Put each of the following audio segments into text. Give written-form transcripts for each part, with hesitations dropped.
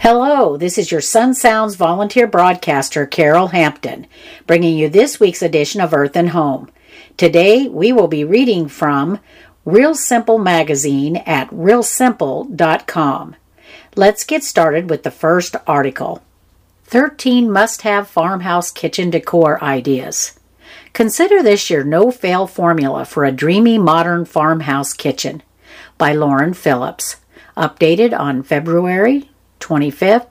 Hello, this is your Sun Sounds volunteer broadcaster, Carol Hampton, bringing you this week's edition of Earth and Home. Today, we will be reading from Real Simple magazine at realsimple.com. Let's get started with the first article. 13 must-have farmhouse kitchen decor ideas. Consider this your no-fail formula for a dreamy modern farmhouse kitchen, by Lauren Phillips, updated on February 25th,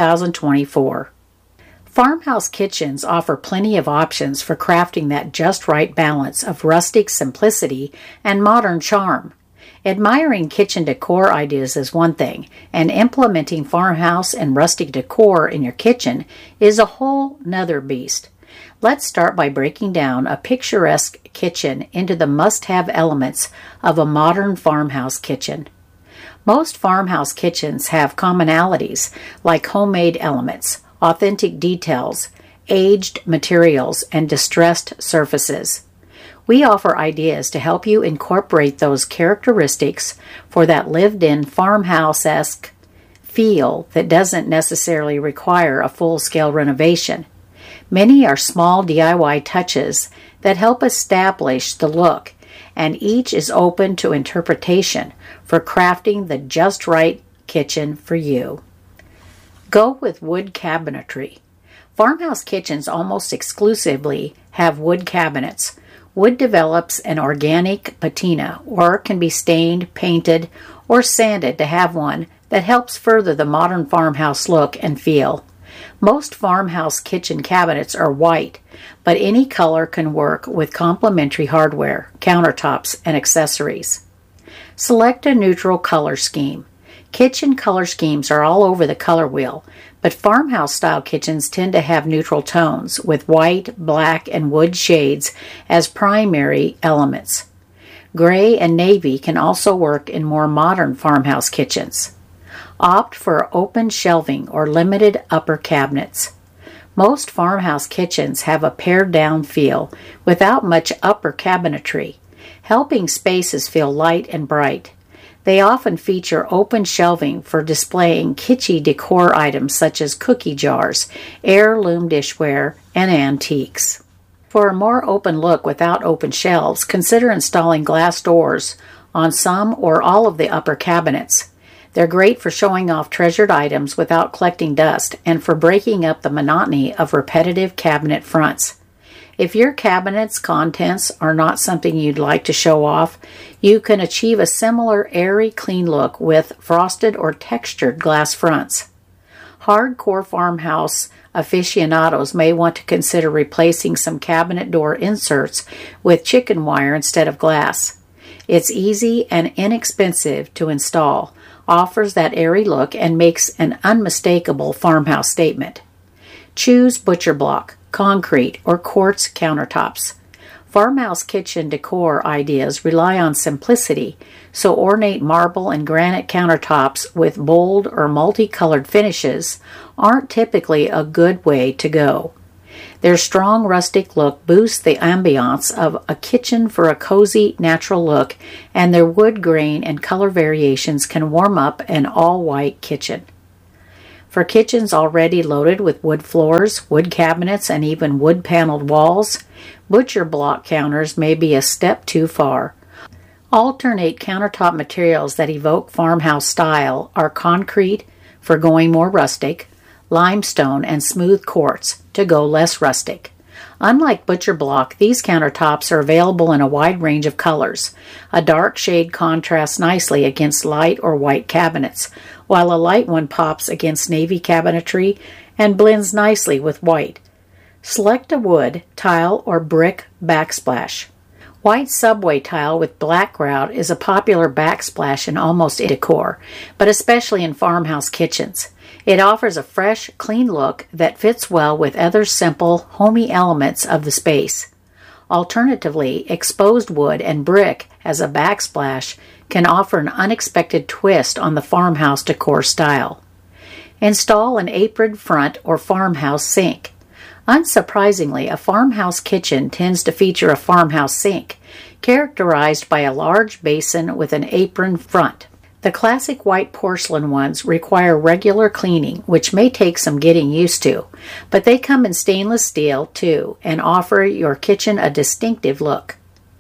2024. Farmhouse kitchens offer plenty of options for crafting that just right balance of rustic simplicity and modern charm. Admiring kitchen decor ideas is one thing, and implementing farmhouse and rustic decor in your kitchen is a whole nother beast. Let's start by breaking down a picturesque kitchen into the must-have elements of a modern farmhouse kitchen. Most farmhouse kitchens have commonalities like homemade elements, authentic details, aged materials, and distressed surfaces. We offer ideas to help you incorporate those characteristics for that lived-in farmhouse-esque feel that doesn't necessarily require a full-scale renovation. Many are small DIY touches that help establish the look, and each is open to interpretation for crafting the just right kitchen for you. Go with wood cabinetry. Farmhouse kitchens almost exclusively have wood cabinets. Wood develops an organic patina or can be stained, painted, or sanded to have one that helps further the modern farmhouse look and feel. Most farmhouse kitchen cabinets are white, but any color can work with complementary hardware, countertops, and accessories. Select a neutral color scheme. Kitchen color schemes are all over the color wheel, but farmhouse-style kitchens tend to have neutral tones with white, black, and wood shades as primary elements. Gray and navy can also work in more modern farmhouse kitchens. Opt for open shelving or limited upper cabinets. Most farmhouse kitchens have a pared-down feel without much upper cabinetry, helping spaces feel light and bright. They often feature open shelving for displaying kitschy decor items such as cookie jars, heirloom dishware, and antiques. For a more open look without open shelves, consider installing glass doors on some or all of the upper cabinets. They're great for showing off treasured items without collecting dust and for breaking up the monotony of repetitive cabinet fronts. If your cabinet's contents are not something you'd like to show off, you can achieve a similar airy, clean look with frosted or textured glass fronts. Hardcore farmhouse aficionados may want to consider replacing some cabinet door inserts with chicken wire instead of glass. It's easy and inexpensive to install, offers that airy look, and makes an unmistakable farmhouse statement. Choose butcher block, concrete, or quartz countertops. Farmhouse kitchen decor ideas rely on simplicity, so ornate marble and granite countertops with bold or multicolored finishes aren't typically a good way to go. Their strong rustic look boosts the ambiance of a kitchen for a cozy, natural look, and their wood grain and color variations can warm up an all-white kitchen. For kitchens already loaded with wood floors, wood cabinets, and even wood-paneled walls, butcher block counters may be a step too far. Alternate countertop materials that evoke farmhouse style are concrete, for going more rustic, limestone, and smooth quartz to go less rustic. Unlike butcher block, these countertops are available in a wide range of colors. A dark shade contrasts nicely against light or white cabinets, while a light one pops against navy cabinetry and blends nicely with white. Select a wood, tile, or brick backsplash. White subway tile with black grout is a popular backsplash in almost any decor, but especially in farmhouse kitchens. It offers a fresh, clean look that fits well with other simple, homey elements of the space. Alternatively, exposed wood and brick as a backsplash can offer an unexpected twist on the farmhouse decor style. Install an apron front or farmhouse sink. Unsurprisingly, a farmhouse kitchen tends to feature a farmhouse sink, characterized by a large basin with an apron front. The classic white porcelain ones require regular cleaning, which may take some getting used to, but they come in stainless steel too and offer your kitchen a distinctive look.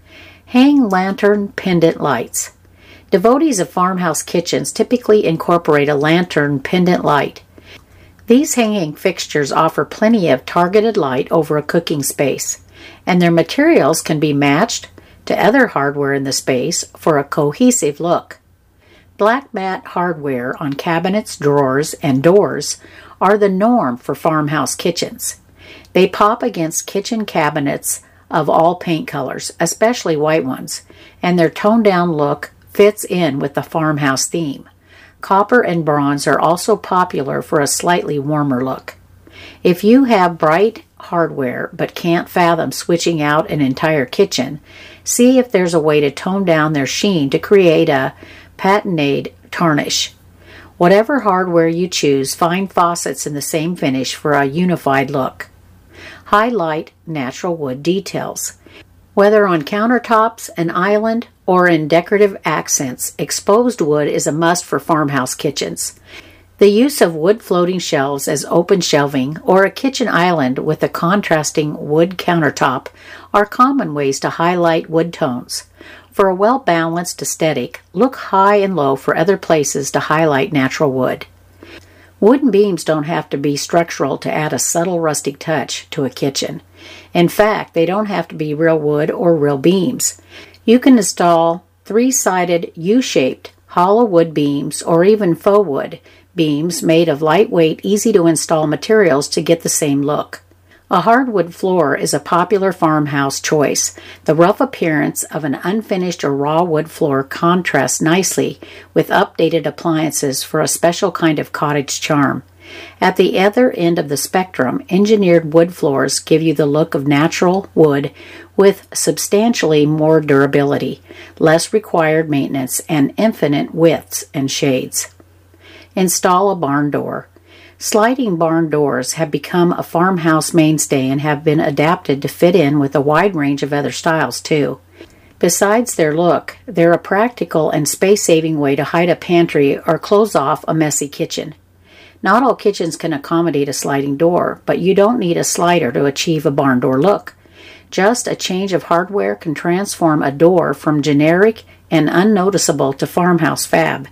Hang lantern pendant lights. Devotees of farmhouse kitchens typically incorporate a lantern pendant light. These hanging fixtures offer plenty of targeted light over a cooking space, and their materials can be matched to other hardware in the space for a cohesive look. Black matte hardware on cabinets, drawers, and doors are the norm for farmhouse kitchens. They pop against kitchen cabinets of all paint colors, especially white ones, and their toned-down look fits in with the farmhouse theme. Copper and bronze are also popular for a slightly warmer look. If you have bright hardware but can't fathom switching out an entire kitchen, see if there's a way to tone down their sheen to create a patinade tarnish. Whatever hardware you choose, find faucets in the same finish for a unified look. Highlight natural wood details. Whether on countertops, an island, or in decorative accents, exposed wood is a must for farmhouse kitchens. The use of wood floating shelves as open shelving or a kitchen island with a contrasting wood countertop are common ways to highlight wood tones. For a well-balanced aesthetic, look high and low for other places to highlight natural wood. Wooden beams don't have to be structural to add a subtle rustic touch to a kitchen. In fact, they don't have to be real wood or real beams. You can install three-sided U-shaped hollow wood beams or even faux wood beams made of lightweight, easy-to-install materials to get the same look. A hardwood floor is a popular farmhouse choice. The rough appearance of an unfinished or raw wood floor contrasts nicely with updated appliances for a special kind of cottage charm. At the other end of the spectrum, engineered wood floors give you the look of natural wood with substantially more durability, less required maintenance, and infinite widths and shades. Install a barn door. Sliding barn doors have become a farmhouse mainstay and have been adapted to fit in with a wide range of other styles too. Besides their look, they're a practical and space-saving way to hide a pantry or close off a messy kitchen. Not all kitchens can accommodate a sliding door, but you don't need a slider to achieve a barn door look. Just a change of hardware can transform a door from generic and unnoticeable to farmhouse fab.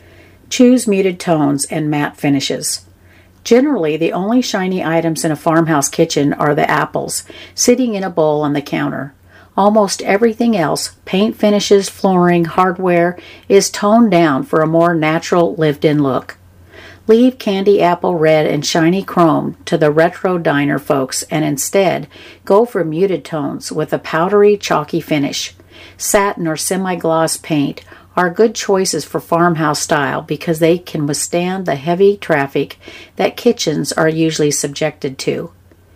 Choose muted tones and matte finishes. Generally, the only shiny items in a farmhouse kitchen are the apples, sitting in a bowl on the counter. Almost everything else, paint finishes, flooring, hardware, is toned down for a more natural, lived-in look. Leave candy apple red and shiny chrome to the retro diner folks and instead go for muted tones with a powdery, chalky finish. Satin or semi-gloss paint are good choices for farmhouse style because they can withstand the heavy traffic that kitchens are usually subjected to.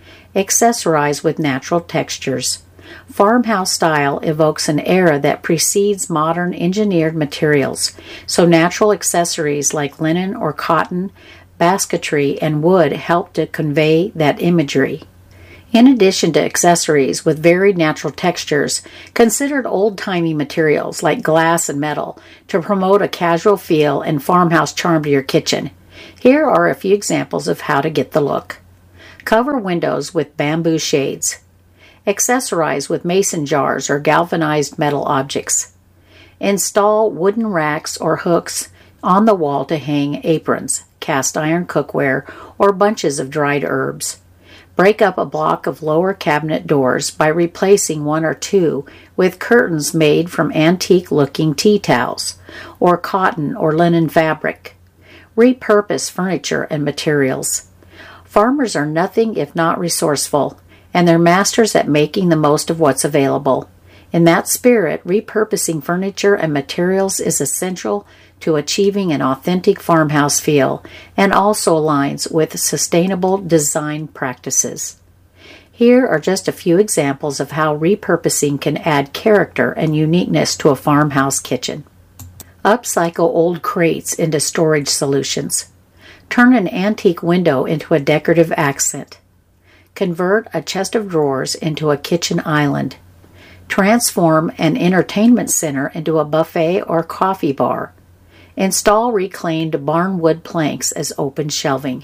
Accessorize with natural textures. Farmhouse style evokes an era that precedes modern engineered materials, so natural accessories like linen or cotton, basketry, and wood help to convey that imagery. In addition to accessories with varied natural textures, consider old-timey materials like glass and metal to promote a casual feel and farmhouse charm to your kitchen. Here are a few examples of how to get the look. Cover windows with bamboo shades. Accessorize with mason jars or galvanized metal objects. Install wooden racks or hooks on the wall to hang aprons, cast iron cookware, or bunches of dried herbs. Break up a block of lower cabinet doors by replacing one or two with curtains made from antique-looking tea towels or cotton or linen fabric. Repurpose furniture and materials. Farmers are nothing if not resourceful, and they're masters at making the most of what's available. In that spirit, repurposing furniture and materials is essential to achieving an authentic farmhouse feel and also aligns with sustainable design practices. Here are just a few examples of how repurposing can add character and uniqueness to a farmhouse kitchen. Upcycle old crates into storage solutions. Turn an antique window into a decorative accent. Convert a chest of drawers into a kitchen island. Transform an entertainment center into a buffet or coffee bar. Install reclaimed barnwood planks as open shelving.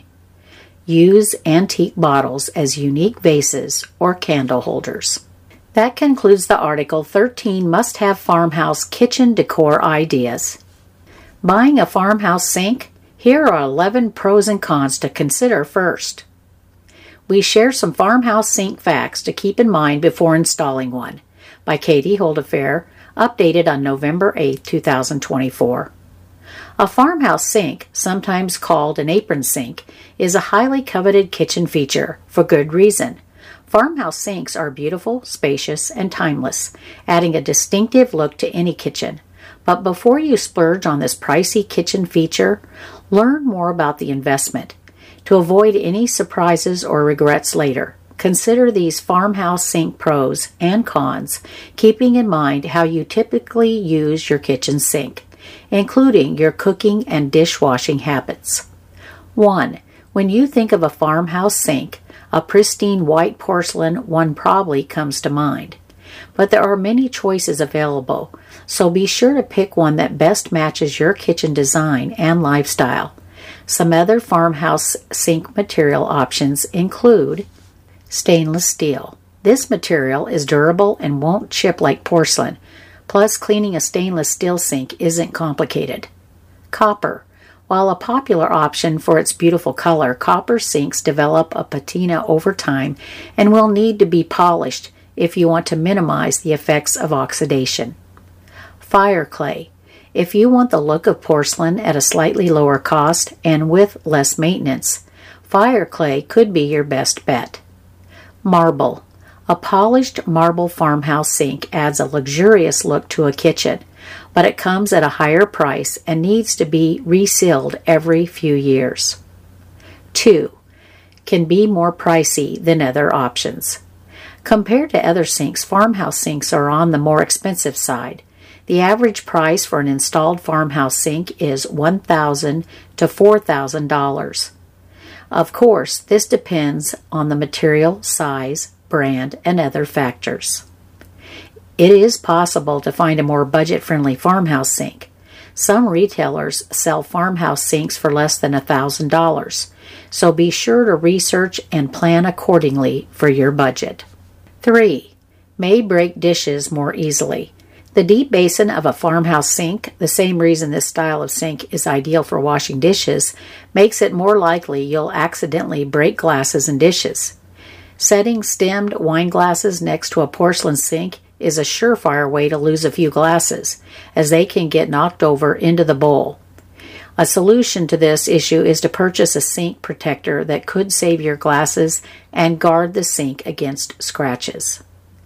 Use antique bottles as unique vases or candle holders. That concludes the article 13 Must-Have Farmhouse Kitchen Decor Ideas. Buying a farmhouse sink? Here are 11 pros and cons to consider first. We share some farmhouse sink facts to keep in mind before installing one, by Katie Holdefair, updated on November 8, 2024. A farmhouse sink, sometimes called an apron sink, is a highly coveted kitchen feature, for good reason. Farmhouse sinks are beautiful, spacious, and timeless, adding a distinctive look to any kitchen. But before you splurge on this pricey kitchen feature, learn more about the investment. To avoid any surprises or regrets later, consider these farmhouse sink pros and cons, keeping in mind how you typically use your kitchen sink, including your cooking and dishwashing habits. 1. When you think of a farmhouse sink, a pristine white porcelain one probably comes to mind. But there are many choices available, so be sure to pick one that best matches your kitchen design and lifestyle. Some other farmhouse sink material options include stainless steel. This material is durable and won't chip like porcelain, plus cleaning a stainless steel sink isn't complicated. Copper. While a popular option for its beautiful color, copper sinks develop a patina over time and will need to be polished if you want to minimize the effects of oxidation. Fire clay. If you want the look of porcelain at a slightly lower cost and with less maintenance, fire clay could be your best bet. Marble. A polished marble farmhouse sink adds a luxurious look to a kitchen, but it comes at a higher price and needs to be resealed every few years. 2. Can be more pricey than other options. Compared to other sinks, farmhouse sinks are on the more expensive side. The average price for an installed farmhouse sink is $1,000 to $4,000. Of course, this depends on the material, size, brand, and other factors. It is possible to find a more budget-friendly farmhouse sink. Some retailers sell farmhouse sinks for less than $1,000, so be sure to research and plan accordingly for your budget. 3. May break dishes more easily. The deep basin of a farmhouse sink, the same reason this style of sink is ideal for washing dishes, makes it more likely you'll accidentally break glasses and dishes. Setting stemmed wine glasses next to a porcelain sink is a surefire way to lose a few glasses, as they can get knocked over into the bowl. A solution to this issue is to purchase a sink protector that could save your glasses and guard the sink against scratches.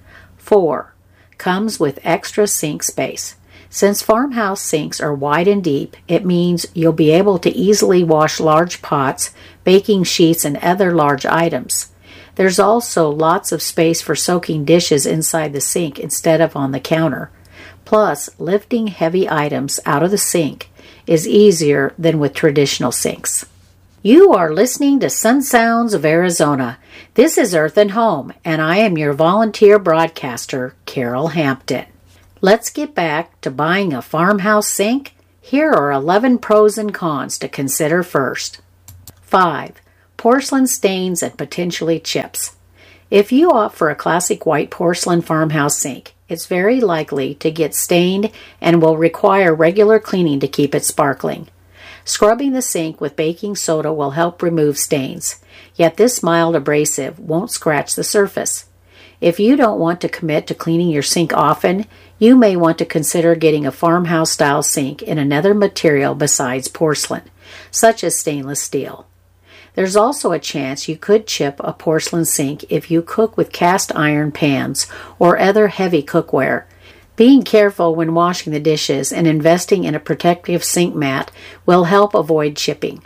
4. Comes with extra sink space. Since farmhouse sinks are wide and deep, it means you'll be able to easily wash large pots, baking sheets, and other large items. There's also lots of space for soaking dishes inside the sink instead of on the counter. Plus, lifting heavy items out of the sink is easier than with traditional sinks. You are listening to Sun Sounds of Arizona. This is Earth and Home, and I am your volunteer broadcaster, Carol Hampton. Let's get back to buying a farmhouse sink. Here are 11 pros and cons to consider first. 5. Porcelain stains and potentially chips. If you opt for a classic white porcelain farmhouse sink, it's very likely to get stained and will require regular cleaning to keep it sparkling. Scrubbing the sink with baking soda will help remove stains, yet this mild abrasive won't scratch the surface. If you don't want to commit to cleaning your sink often, you may want to consider getting a farmhouse-style sink in another material besides porcelain, such as stainless steel. There's also a chance you could chip a porcelain sink if you cook with cast iron pans or other heavy cookware. Being careful when washing the dishes and investing in a protective sink mat will help avoid chipping.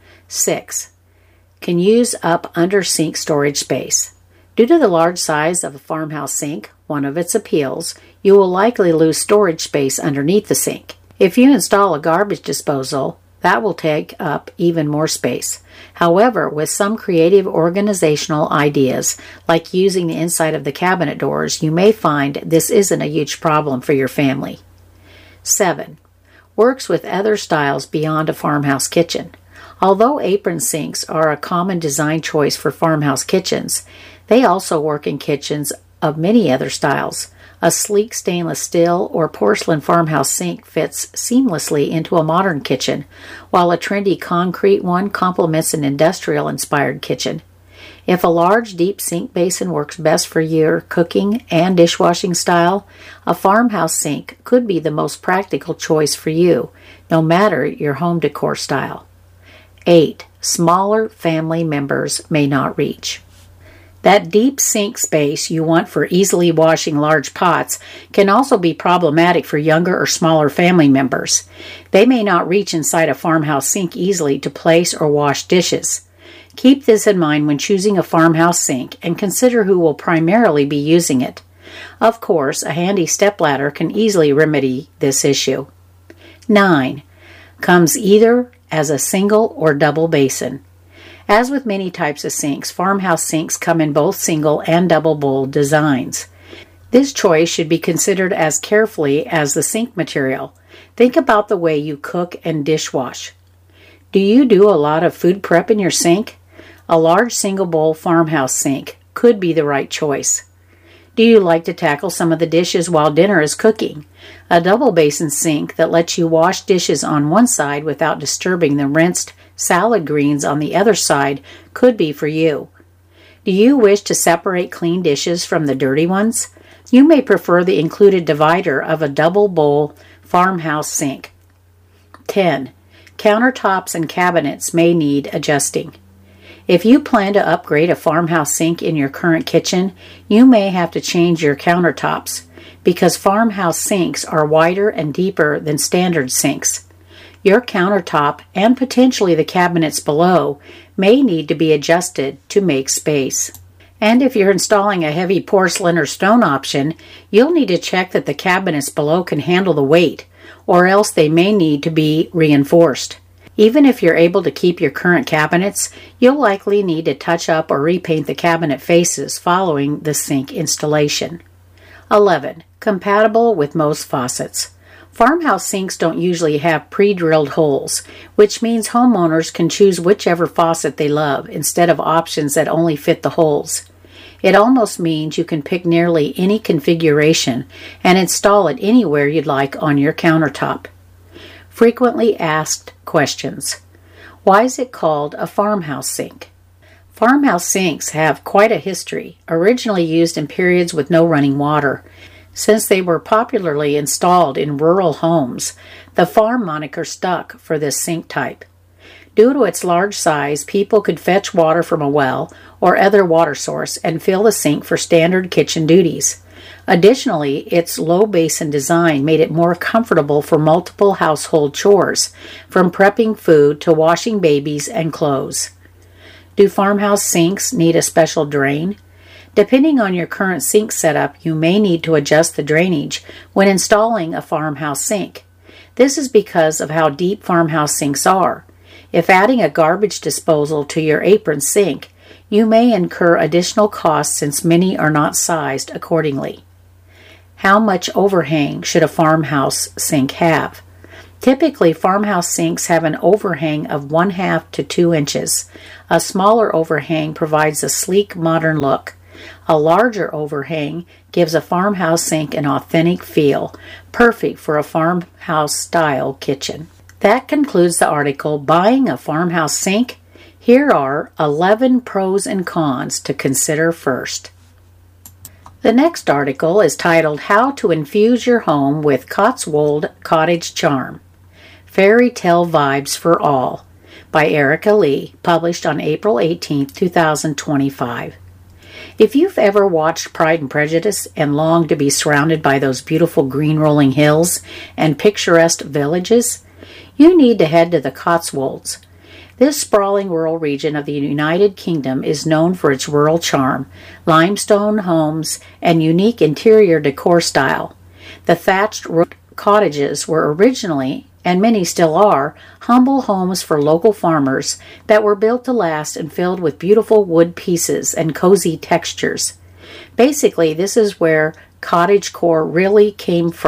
6. Can use up under sink storage space. Due to the large size of a farmhouse sink, one of its appeals, you will likely lose storage space underneath the sink. If you install a garbage disposal, that will take up even more space. However, with some creative organizational ideas, like using the inside of the cabinet doors, you may find this isn't a huge problem for your family. 7. works with other styles beyond a farmhouse kitchen. Although apron sinks are a common design choice for farmhouse kitchens, they also work in kitchens of many other styles. A sleek stainless steel or porcelain farmhouse sink fits seamlessly into a modern kitchen, while a trendy concrete one complements an industrial-inspired kitchen. If a large, deep sink basin works best for your cooking and dishwashing style, a farmhouse sink could be the most practical choice for you, no matter your home decor style. 8. Smaller family members may not reach. That deep sink space you want for easily washing large pots can also be problematic for younger or smaller family members. They may not reach inside a farmhouse sink easily to place or wash dishes. Keep this in mind when choosing a farmhouse sink and consider who will primarily be using it. Of course, a handy stepladder can easily remedy this issue. 9. Comes either as a single or double basin. As with many types of sinks, farmhouse sinks come in both single and double bowl designs. This choice should be considered as carefully as the sink material. Think about the way you cook and dishwash. Do you do a lot of food prep in your sink? A large single bowl farmhouse sink could be the right choice. Do you like to tackle some of the dishes while dinner is cooking? A double basin sink that lets you wash dishes on one side without disturbing the rinsed salad greens on the other side could be for you. Do you wish to separate clean dishes from the dirty ones? You may prefer the included divider of a double bowl farmhouse sink. 10. Countertops and cabinets may need adjusting. If you plan to upgrade a farmhouse sink in your current kitchen, you may have to change your countertops because farmhouse sinks are wider and deeper than standard sinks. Your countertop and potentially the cabinets below may need to be adjusted to make space. And if you're installing a heavy porcelain or stone option, you'll need to check that the cabinets below can handle the weight, or else they may need to be reinforced. Even if you're able to keep your current cabinets, you'll likely need to touch up or repaint the cabinet faces following the sink installation. 11. Compatible with most faucets. Farmhouse sinks don't usually have pre-drilled holes, which means homeowners can choose whichever faucet they love instead of options that only fit the holes. It almost means you can pick nearly any configuration and install it anywhere you'd like on your countertop. Frequently asked questions. Why is it called a farmhouse sink? Farmhouse sinks have quite a history, originally used in periods with no running water. Since they were popularly installed in rural homes, the farm moniker stuck for this sink type. Due to its large size, people could fetch water from a well or other water source and fill the sink for standard kitchen duties. Additionally, its low basin design made it more comfortable for multiple household chores, from prepping food to washing babies and clothes. Do farmhouse sinks need a special drain? Depending on your current sink setup, you may need to adjust the drainage when installing a farmhouse sink. This is because of how deep farmhouse sinks are. If adding a garbage disposal to your apron sink, you may incur additional costs since many are not sized accordingly. How much overhang should a farmhouse sink have? Typically, farmhouse sinks have an overhang of 1/2 to 2 inches. A smaller overhang provides a sleek, modern look. A larger overhang gives a farmhouse sink an authentic feel, perfect for a farmhouse-style kitchen. That concludes the article, Buying a Farmhouse Sink. Here are 11 pros and cons to consider first. The next article is titled, How to Infuse Your Home with Cotswold Cottage Charm. Fairy Tale Vibes for All by Erica Lee, published on April 18, 2025. If you've ever watched Pride and Prejudice and longed to be surrounded by those beautiful green rolling hills and picturesque villages, you need to head to the Cotswolds. This sprawling rural region of the United Kingdom is known for its rural charm, limestone homes, and unique interior decor style. The thatched roof cottages were originally, and many still are, humble homes for local farmers that were built to last and filled with beautiful wood pieces and cozy textures. Basically, this is where cottagecore really came from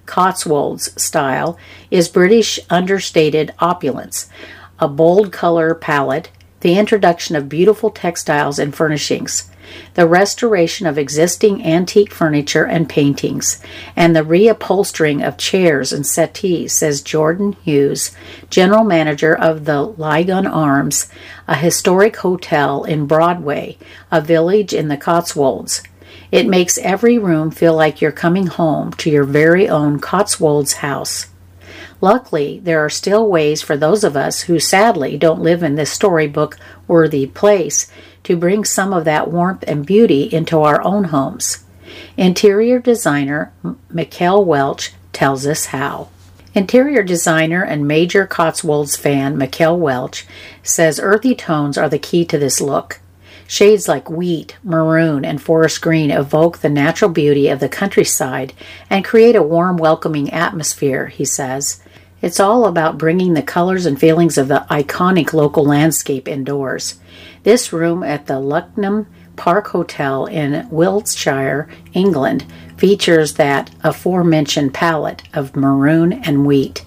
Cotswolds style is British understated opulence, a bold color palette, the introduction of beautiful textiles and furnishings, the restoration of existing antique furniture and paintings, and the reupholstering of chairs and settees, says Jordan Hughes, general manager of the Lygon Arms, a historic hotel in Broadway, a village in the Cotswolds. It makes every room feel like you're coming home to your very own Cotswolds house. Luckily, there are still ways for those of us who sadly don't live in this storybook-worthy place to bring some of that warmth and beauty into our own homes. Interior designer Mikkel Welch tells us how. Interior designer and major Cotswolds fan Mikkel Welch says earthy tones are the key to this look. Shades like wheat, maroon, and forest green evoke the natural beauty of the countryside and create a warm, welcoming atmosphere, he says. It's all about bringing the colors and feelings of the iconic local landscape indoors. This room at the Lucknow Park Hotel in Wiltshire, England, features that aforementioned palette of maroon and wheat.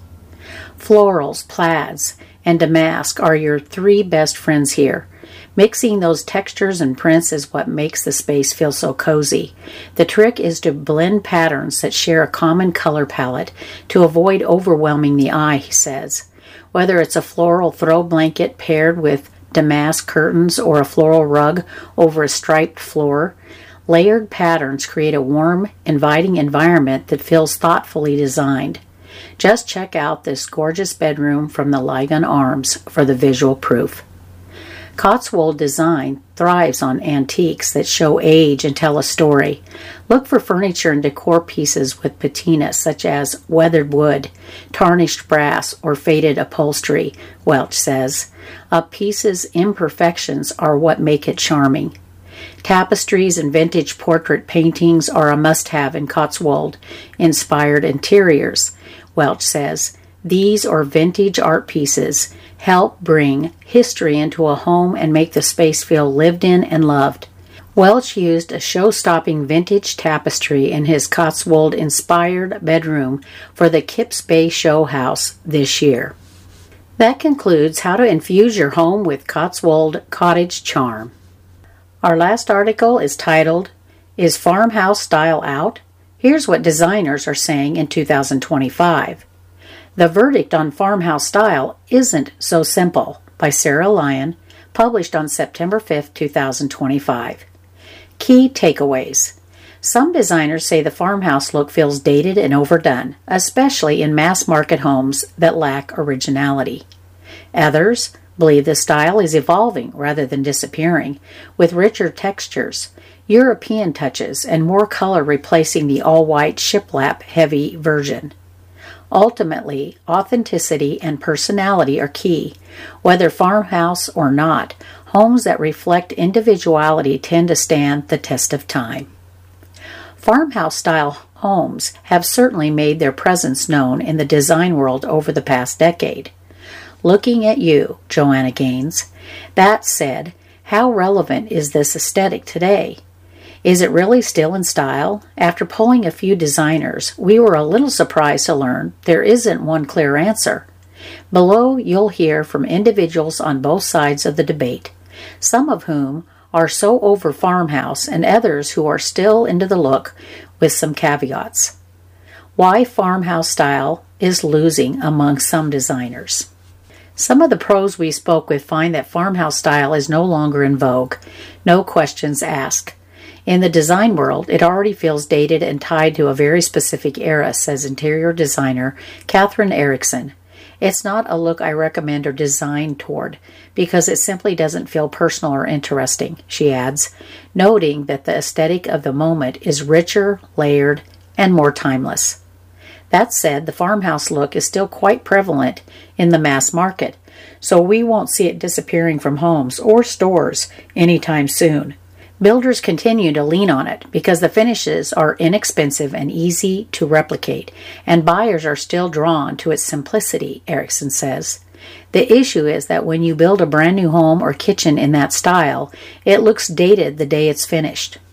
Florals, plaids, and damask are your three best friends here. Mixing those textures and prints is what makes the space feel so cozy. The trick is to blend patterns that share a common color palette to avoid overwhelming the eye, he says. Whether it's a floral throw blanket paired with damask curtains or a floral rug over a striped floor, layered patterns create a warm, inviting environment that feels thoughtfully designed. Just check out this gorgeous bedroom from the Lygon Arms for the visual proof. Cotswold design thrives on antiques that show age and tell a story. Look for furniture and decor pieces with patina such as weathered wood, tarnished brass, or faded upholstery, Welch says. A piece's imperfections are what make it charming. Tapestries and vintage portrait paintings are a must-have in Cotswold-inspired interiors, Welch says. These or vintage art pieces help bring history into a home and make the space feel lived in and loved. Welch used a show-stopping vintage tapestry in his Cotswold-inspired bedroom for the Kips Bay Show House this year. That concludes how to infuse your home with Cotswold cottage charm. Our last article is titled, Is Farmhouse Style Out? Here's what designers are saying in 2025. The verdict on farmhouse style isn't so simple, by Sarah Lyon, published on September 5, 2025. Key takeaways. Some designers say the farmhouse look feels dated and overdone, especially in mass-market homes that lack originality. Others believe the style is evolving rather than disappearing, with richer textures, European touches, and more color replacing the all-white shiplap-heavy version. Ultimately, authenticity and personality are key. Whether farmhouse or not, homes that reflect individuality tend to stand the test of time. Farmhouse-style homes have certainly made their presence known in the design world over the past decade. Looking at you, Joanna Gaines. That said, how relevant is this aesthetic today? Is it really still in style? After polling a few designers, we were a little surprised to learn there isn't one clear answer. Below, you'll hear from individuals on both sides of the debate, some of whom are so over farmhouse and others who are still into the look with some caveats. Why farmhouse style is losing among some designers. Some of the pros we spoke with find that farmhouse style is no longer in vogue. No questions asked. In the design world, it already feels dated and tied to a very specific era, says interior designer Catherine Erickson. It's not a look I recommend or design toward, because it simply doesn't feel personal or interesting, she adds, noting that the aesthetic of the moment is richer, layered, and more timeless. That said, the farmhouse look is still quite prevalent in the mass market, so we won't see it disappearing from homes or stores anytime soon. Builders continue to lean on it because the finishes are inexpensive and easy to replicate, and buyers are still drawn to its simplicity, Erickson says. The issue is that when you build a brand new home or kitchen in that style, it looks dated the day it's finished.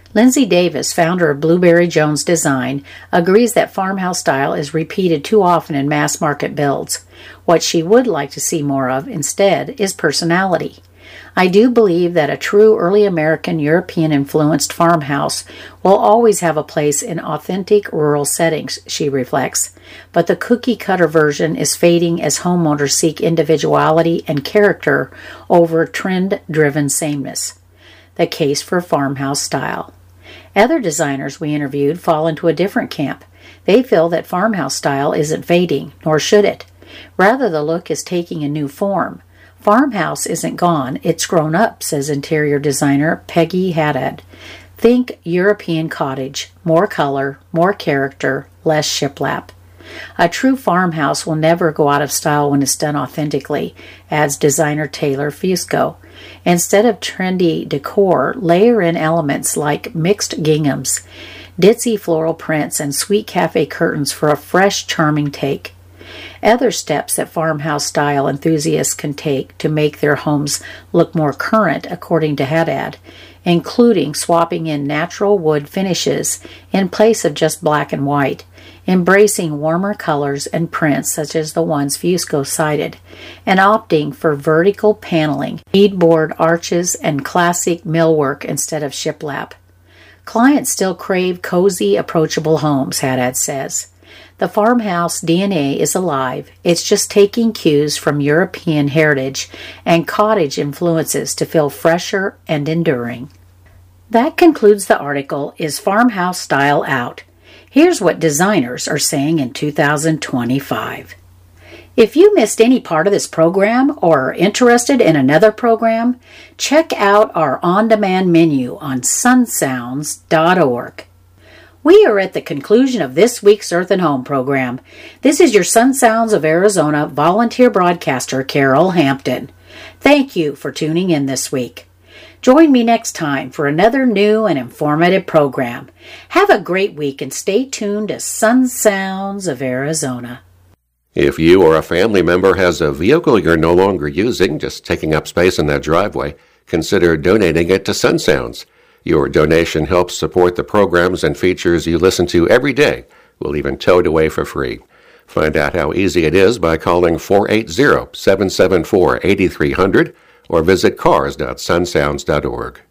Lindsay Davis, founder of Blueberry Jones Design, agrees that farmhouse style is repeated too often in mass market builds. What she would like to see more of instead is personality. I do believe that a true early American European-influenced farmhouse will always have a place in authentic rural settings, she reflects, but the cookie-cutter version is fading as homeowners seek individuality and character over trend-driven sameness. The case for farmhouse style. Other designers we interviewed fall into a different camp. They feel that farmhouse style isn't fading, nor should it. Rather, the look is taking a new form. Farmhouse isn't gone, it's grown up, says interior designer Peggy Haddad. Think European cottage, more color, more character, less shiplap. A true farmhouse will never go out of style when it's done authentically, adds designer Taylor Fusco. Instead of trendy decor, layer in elements like mixed ginghams, ditzy floral prints, and sweet cafe curtains for a fresh, charming take. Other steps that farmhouse style enthusiasts can take to make their homes look more current, according to Haddad, including swapping in natural wood finishes in place of just black and white, embracing warmer colors and prints such as the ones Fusco cited, and opting for vertical paneling, beadboard arches, and classic millwork instead of shiplap. Clients still crave cozy, approachable homes, Haddad says. The farmhouse DNA is alive. It's just taking cues from European heritage and cottage influences to feel fresher and enduring. That concludes the article, Is Farmhouse Style Out? Here's what designers are saying in 2025. If you missed any part of this program or are interested in another program, check out our on-demand menu on sunsounds.org. We are at the conclusion of this week's Earth and Home program. This is your Sun Sounds of Arizona volunteer broadcaster, Carol Hampton. Thank you for tuning in this week. Join me next time for another new and informative program. Have a great week and stay tuned to Sun Sounds of Arizona. If you or a family member has a vehicle you're no longer using, just taking up space in that driveway, consider donating it to Sun Sounds. Your donation helps support the programs and features you listen to every day. We'll even tow it away for free. Find out how easy it is by calling 480-774-8300 or visit cars.sunsounds.org.